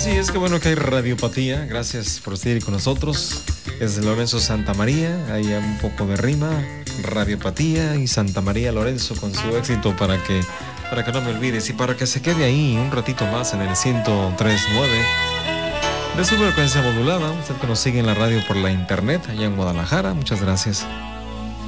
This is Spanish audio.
Así es, que bueno que hay radiopatía. Gracias por seguir con nosotros. Es Lorenzo Santa María, hay un poco de rima, radiopatía y Santa María Lorenzo con su éxito para que no me olvides y para que se quede ahí un ratito más en el 103.9 de su frecuencia modulada. Usted que nos sigue en la radio por la internet allá en Guadalajara, muchas gracias.